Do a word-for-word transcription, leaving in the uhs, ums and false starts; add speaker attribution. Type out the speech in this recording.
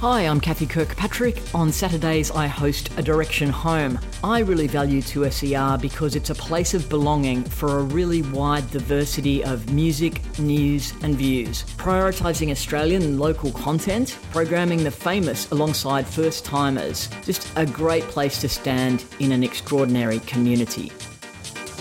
Speaker 1: Hi, I'm Kathy Kirkpatrick. On Saturdays, I host A Direction Home. I really value two S E R because it's a place of belonging for a really wide diversity of music, news and views. Prioritising Australian and local content, programming the famous alongside first-timers. Just a great place to stand in an extraordinary community.